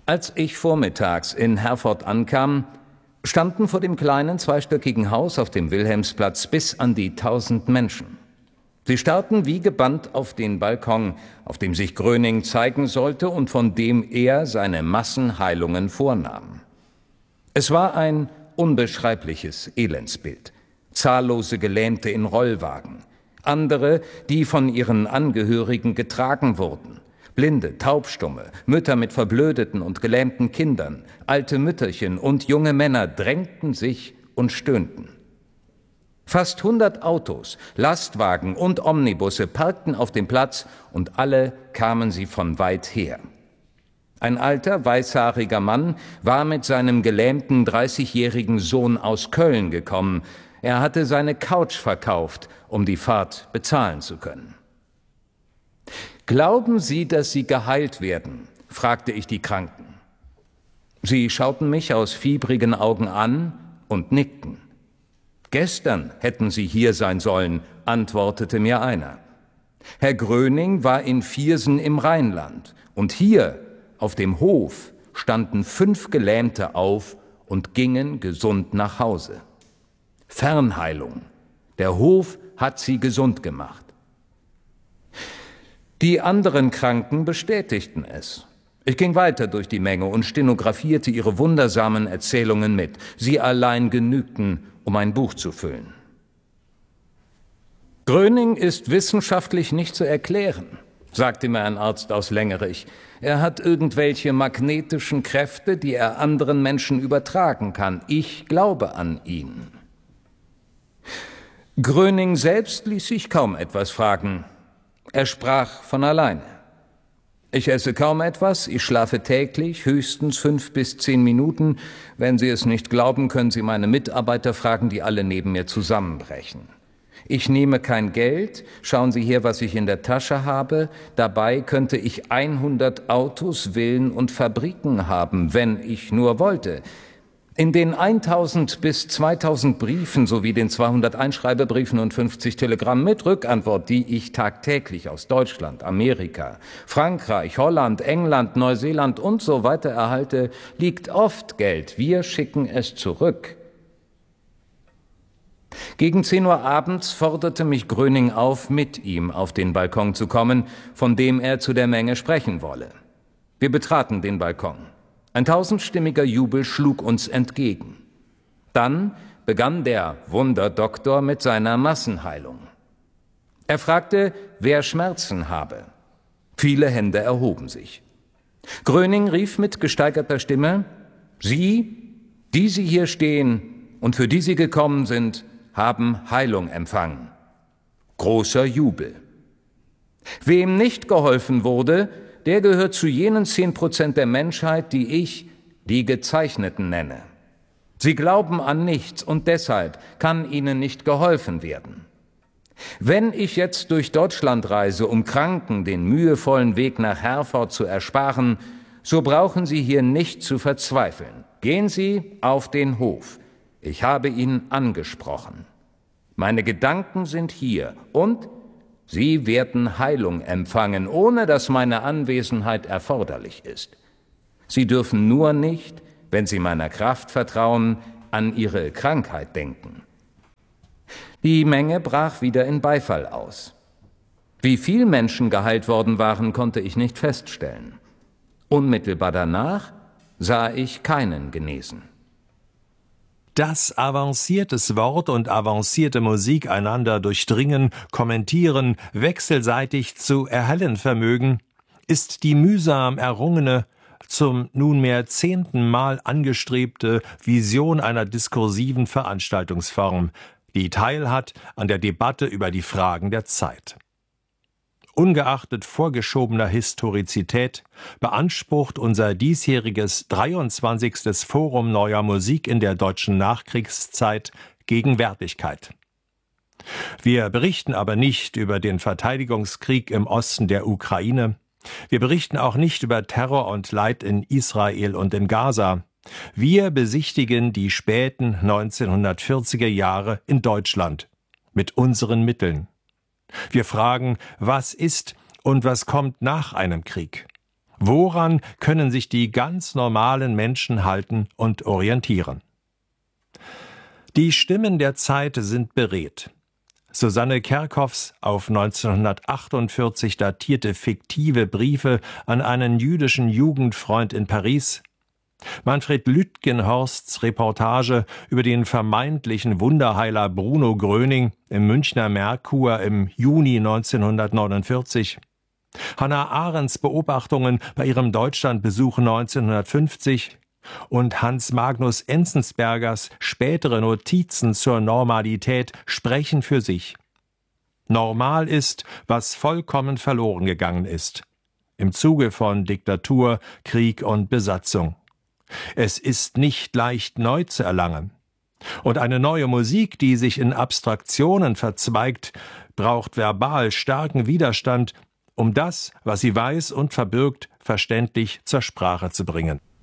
Als ich vormittags in Herford ankam, standen vor dem kleinen zweistöckigen Haus auf dem Wilhelmsplatz bis an die 1000 Menschen. Sie starrten wie gebannt auf den Balkon, auf dem sich Gröning zeigen sollte und von dem er seine Massenheilungen vornahm. Es war ein unbeschreibliches Elendsbild. Zahllose Gelähmte in Rollwagen, andere, die von ihren Angehörigen getragen wurden. Blinde, Taubstumme, Mütter mit verblödeten und gelähmten Kindern, alte Mütterchen und junge Männer drängten sich und stöhnten. Fast 100 Autos, Lastwagen und Omnibusse parkten auf dem Platz und alle kamen sie von weit her. Ein alter, weißhaariger Mann war mit seinem gelähmten 30-jährigen Sohn aus Köln gekommen. Er hatte seine Couch verkauft, um die Fahrt bezahlen zu können. »Glauben Sie, dass Sie geheilt werden?« fragte ich die Kranken. Sie schauten mich aus fiebrigen Augen an und nickten. »Gestern hätten Sie hier sein sollen«, antwortete mir einer. Herr Gröning war in Viersen im Rheinland und hier auf dem Hof standen 5 Gelähmte auf und gingen gesund nach Hause. Fernheilung. Der Hof hat sie gesund gemacht. Die anderen Kranken bestätigten es. Ich ging weiter durch die Menge und stenografierte ihre wundersamen Erzählungen mit. Sie allein genügten, um ein Buch zu füllen. Gröning ist wissenschaftlich nicht zu erklären, sagte mir ein Arzt aus Längerich. Er hat irgendwelche magnetischen Kräfte, die er anderen Menschen übertragen kann. Ich glaube an ihn. Gröning selbst ließ sich kaum etwas fragen. Er sprach von alleine. Ich esse kaum etwas, ich schlafe täglich, höchstens 5 bis 10 Minuten. Wenn Sie es nicht glauben, können Sie meine Mitarbeiter fragen, die alle neben mir zusammenbrechen. Ich nehme kein Geld, schauen Sie hier, was ich in der Tasche habe. Dabei könnte ich 100 Autos, Villen und Fabriken haben, wenn ich nur wollte. In den 1000 bis 2000 Briefen sowie den 200 Einschreibebriefen und 50 Telegrammen mit Rückantwort, die ich tagtäglich aus Deutschland, Amerika, Frankreich, Holland, England, Neuseeland und so weiter erhalte, liegt oft Geld. Wir schicken es zurück. Gegen 10 Uhr abends forderte mich Gröning auf, mit ihm auf den Balkon zu kommen, von dem er zu der Menge sprechen wolle. Wir betraten den Balkon. Ein 1000-stimmiger Jubel schlug uns entgegen. Dann begann der Wunderdoktor mit seiner Massenheilung. Er fragte, wer Schmerzen habe. Viele Hände erhoben sich. Gröning rief mit gesteigerter Stimme, Sie, die Sie hier stehen und für die Sie gekommen sind, haben Heilung empfangen. Großer Jubel. Wem nicht geholfen wurde, der gehört zu jenen 10% der Menschheit, die ich die Gezeichneten nenne. Sie glauben an nichts und deshalb kann ihnen nicht geholfen werden. Wenn ich jetzt durch Deutschland reise, um Kranken den mühevollen Weg nach Herford zu ersparen, so brauchen Sie hier nicht zu verzweifeln. Gehen Sie auf den Hof. Ich habe ihn angesprochen. Meine Gedanken sind hier und Sie werden Heilung empfangen, ohne dass meine Anwesenheit erforderlich ist. Sie dürfen nur nicht, wenn Sie meiner Kraft vertrauen, an Ihre Krankheit denken. Die Menge brach wieder in Beifall aus. Wie viel Menschen geheilt worden waren, konnte ich nicht feststellen. Unmittelbar danach sah ich keinen genesen. Dass avanciertes Wort und avancierte Musik einander durchdringen, kommentieren, wechselseitig zu erhellen vermögen, ist die mühsam errungene, zum nunmehr 10. Mal angestrebte Vision einer diskursiven Veranstaltungsform, die teilhat an der Debatte über die Fragen der Zeit. Ungeachtet vorgeschobener Historizität beansprucht unser diesjähriges 23. Forum Neuer Musik in der deutschen Nachkriegszeit Gegenwärtigkeit. Wir berichten aber nicht über den Verteidigungskrieg im Osten der Ukraine. Wir berichten auch nicht über Terror und Leid in Israel und in Gaza. Wir besichtigen die späten 1940er Jahre in Deutschland mit unseren Mitteln. Wir fragen, was ist und was kommt nach einem Krieg? Woran können sich die ganz normalen Menschen halten und orientieren? Die Stimmen der Zeit sind beredt. Susanne Kerkhoffs auf 1948 datierte fiktive Briefe an einen jüdischen Jugendfreund in Paris, Manfred Lütgenhorsts Reportage über den vermeintlichen Wunderheiler Bruno Gröning im Münchner Merkur im Juni 1949, Hannah Arendts Beobachtungen bei ihrem Deutschlandbesuch 1950 und Hans Magnus Enzensbergers spätere Notizen zur Normalität sprechen für sich. Normal ist, was vollkommen verloren gegangen ist. Im Zuge von Diktatur, Krieg und Besatzung. Es ist nicht leicht neu zu erlangen. Und eine neue Musik, die sich in Abstraktionen verzweigt, braucht verbal starken Widerstand, um das, was sie weiß und verbirgt, verständlich zur Sprache zu bringen.